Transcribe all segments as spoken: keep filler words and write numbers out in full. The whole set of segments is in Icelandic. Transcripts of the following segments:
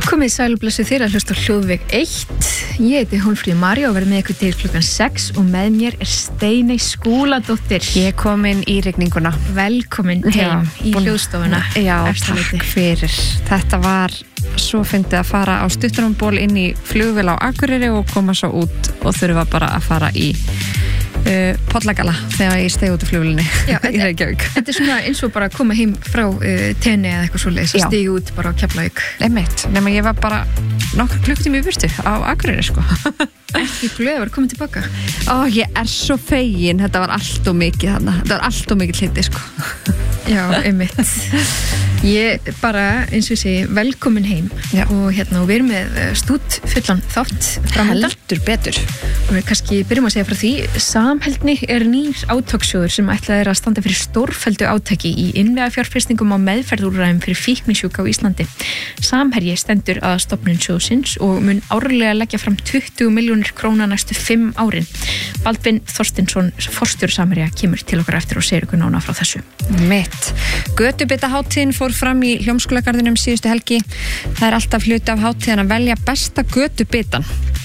Komið sæl og blessuð þér að hlusta á Hljóðveg eitt. Ég heiti Hólmfríður María og verð með ykkur til klukkan sex og með mér er Steiney Skúladóttir. Ég er komin í rigninguna. Velkomin heim já, í hljóðstofuna. Já, takk fyrir. Þetta var svo fyndið að fara á stuttunarból inn í flugvél á Akureyri og koma svo út og þurfa bara að fara í Uh, pollagala þegar ég steg út í flugvélunni í Reykjavík. Þetta er svona eins og bara að koma heim frá uh, tenni eða eitthvað svoleiðis að stigi út bara á Keflavík. Einmitt, nema ég var bara nokkur klukkutími í burtu á Akureyri sko. Ekki glöð að koma tilbaka. Ó, ég er svo fegin, þetta var allt og mikið þarna, þetta var allt og mikið hliti sko. Já, einmitt. Ég bara, eins og ég segi, velkomin heim já. og hérna, og við erum með stút fullan þátt framöndan. Heldur betur. Og við kannski byrjum að segja frá því, Samheldni er nýr átakssjóður sem ætlað er að standa fyrir stórfelldu átaki í innviðafjárfestingum á meðferðúrræðum fyrir fíknisjúka á Íslandi. Samherji stendur að stofnun sjóðsins og mun árlega leggja fram tuttugu milljónir króna næstu fimm árin. Baldvin Þorstinsson, forstjóri Samherja, kemur til okkar eftir og segir ykkur nána frá þessu. Mitt. Götubitahátíðin fór fram í Hljómskálagarðinum síðustu helgi. Það er alltaf hluti af hátíðin að velja besta götubitan.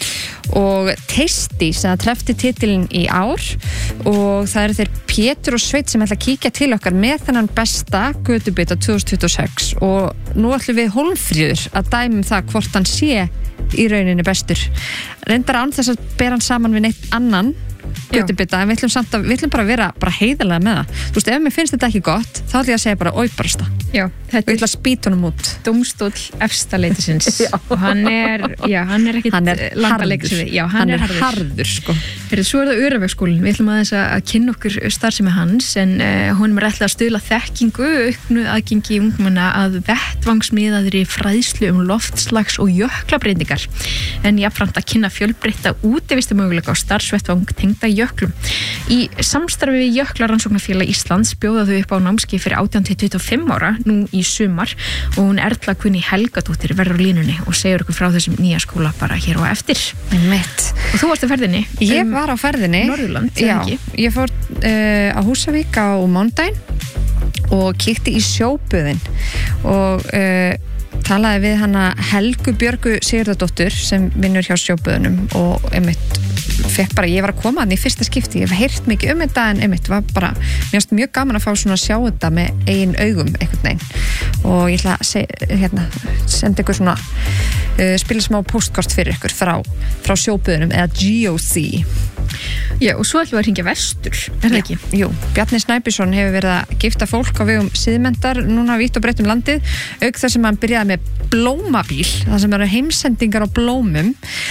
Og Tasty sem að trefti titilin í ár og það eru þeir Pétur og Sveit sem ætla að kíkja til okkar með þennan besta götubita tvö þúsund tuttugu og sex og nú ætlum við Hólmfríður að dæmum það hvort hann sé í rauninni bestur. Reyndar án þess að bera hann saman við neitt annan götubita, en við ætlum, samt að, við ætlum bara að vera bara heiðarlega með það. Þú veist, ef mér finnst þetta ekki gott, þá ætlum ég að segja bara óibarasta. Já, þetta er spýt honum út. Dómstóll efsta leitisins og hann er, já, hann er ekkit landaleiksvið. Já, hann, hann er harður. harður sko. Fyrir svo er það Öræfaskólinn. Við ætlum að þess að kynna okkur starfsemi hans, en uh, honum er ætlað að stuðla þekkingu, auknu aðgengi ungmenna að vettvangsmiðaðri fræðslu um loftslags- og jöklabreytingar, en jafnframt að kynna fjölbreytta útivistarmöguleika á starfsvettvang tengda jöklum. Í samstarfi við Jöklarannsóknarfélag Íslands bjóða þau upp á námskeið fyrir átján til tuttugu og fimm ára nú í sumar og hún Erla Kunni Helgadóttir verður á línunni og segir okkur frá þessum nýja skóla bara hér og eftir. Mitt. Og þú varst á ferðinni? Ég var á ferðinni. Norðurland, já, ekki? Ég fór uh, á Húsavík á mánudaginn og kíkti í sjóböðin og uh, talaði við hana Helgu Björgu Sigurðardóttur sem vinnur hjá sjóböðunum og einmitt fekk bara, ég var að koma þannig í fyrsta skipti, ég hef heyrt mikið um þetta en einmitt var bara, mér finnst mjög gaman að fá svona að sjá þetta með eigin augum einhvern veginn og ég ætla að seg, hérna, senda ykkur svona uh, spila smá postkort fyrir ykkur frá, frá sjóböðunum eða G O C. Já, og svo ætlum við að hringja vestur, er það ekki? Jú, Bjarni Snæbjörnsson hefur verið að gifta fólk á vegum Siðmenntar núna vítt og breytt um landið, auk þess sem hann byrjaði með blómabíl, það sem eru heimsendingar á blómum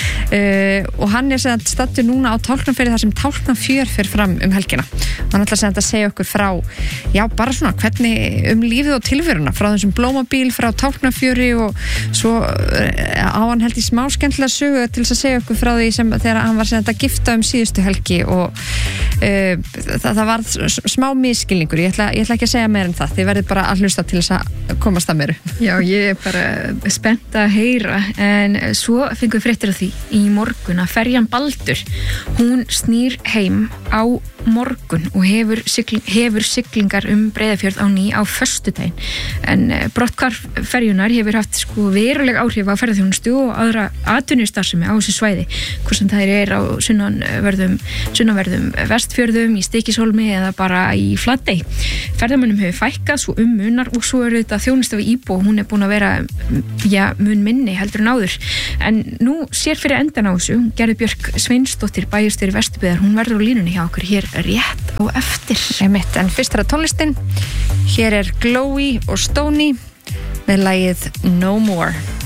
uh, og hann er segðan stattur núna á Tálknafirði þar sem Tálknafjör fer fram um helgina. Hann ætla segðan að segja okkur frá, já, bara svona hvernig um lífið og tilveruna, frá þessum blómabíl, frá Tálknafjöri og svo uh, á hann held í smá skemmtilega sögu til þess að segja okkur frá því sem þegar hann var segðan að gifta um síðustu helgi og uh, það, það var smá miskilningur, ég ætla, ég ætla ekki að segja meira en það, þið verðið bara að hlusta til þess að komast að meiru. Já, ég er bara spennt að heyra, en svo fengum við fréttir af því í morgun að ferjan Baldur, hún snýr heim á morgun og hefur, sigling, hefur siglingar um Breiðafjörð á ný á föstudaginn, en brotthvarf ferjunar hefur haft sko veruleg áhrif á ferðarþjónustu og aðra atvinnustarfsemi á þessu svæði, hvort sem það er á sunnanverðum, sunnanverðum Vestfjörðum, í Stykkishólmi eða bara í Flatey. Ferðamönnum hefur fækkað svo um munar og svo er þetta þjónusta við íbúa, hún er búin að vera já, mun minni heldur en áður, en nú sér fyrir endan á þessu Gerður Björk Sveinsdóttir, bæjarstjóri Vesturbyggðar, hún verður á línunni hjá okkur hér rétt á eftir. Einmitt, en fyrst er það tónlistin, hér er Glói og Stóni með lagið No More.